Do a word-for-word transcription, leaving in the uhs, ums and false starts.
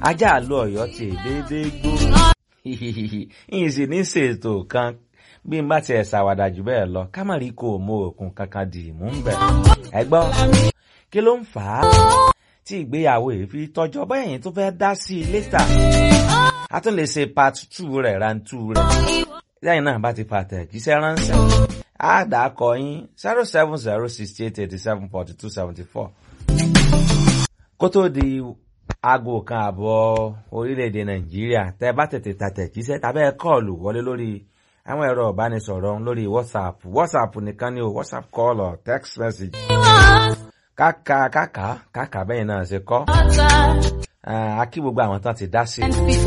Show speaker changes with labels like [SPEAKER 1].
[SPEAKER 1] ajá àlọ Ọ̀yọ́ ti déédéé gbó ìyìn sì ní ṣètò kan bí n bá tiẹ̀ ṣàwàdà jù bẹ́ẹ̀ lọ ká má rí kó o mọ òkun kankan dì mú ń bẹ̀. ẹ gbọ́ kí ló ń fà á tí ìgbéyàwó yìí fi tọ́jọ́ bẹ́yìn tó fẹ́ dá sí i létà a tún lè ṣe part two rẹ̀ round two rẹ̀ lẹ́yìn náà bá ti fàtẹ̀ jíṣẹ́ ránṣẹ́ á dà á kọ yín zero seven zero sixty eight eighty seven forty two seventy four kó tó di aago kan àbọ̀ orílẹ̀-èdè Nàìjíríà tẹ́ bá tètè tàtẹ̀ jíṣẹ́ tàbẹ́ kọ́ọ̀lù wọlé lórí àwọn ẹ̀rọ ìbánisọ̀rọ̀ lórí WhatsApp WhatsApp nìkan ni o WhatsApp call or text message kàkà kàkà kàkà bẹ́yìn náà ṣe kọ́ a kí gbogbo àwọn tán ti dá sí i.